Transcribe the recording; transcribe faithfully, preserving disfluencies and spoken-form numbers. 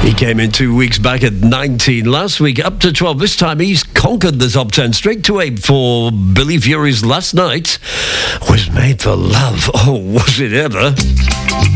He came in two weeks back at nineteen. Last week, up to twelve. This time, he's conquered the top ten. Straight to eight for Billy Fury's Last Night Was Made for Love. Oh, was it ever?